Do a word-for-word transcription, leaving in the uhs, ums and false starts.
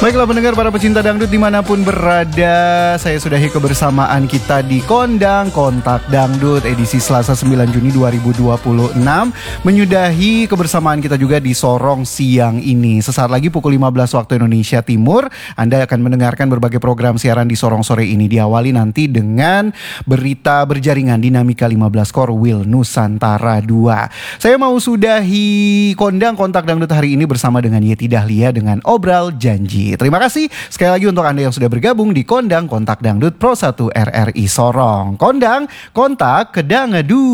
Baiklah pendengar, para pecinta dangdut dimanapun berada, saya sudahi kebersamaan kita di Kondang Kontak Dangdut edisi Selasa sembilan Juni dua ribu dua puluh enam. Menyudahi kebersamaan kita juga di Sorong siang ini. Sesaat lagi pukul lima belas waktu Indonesia Timur, Anda akan mendengarkan berbagai program siaran di Sorong sore ini. Diawali nanti dengan berita berjaringan Dinamika lima belas Core Wheel Nusantara dua. Saya mau sudahi Kondang Kontak Dangdut hari ini bersama dengan Yeti Dahlia dengan Obral Janji. Terima kasih sekali lagi untuk Anda yang sudah bergabung di Kondang Kontak Dangdut Pro satu R R I Sorong. Kondang Kontak Kedangedu.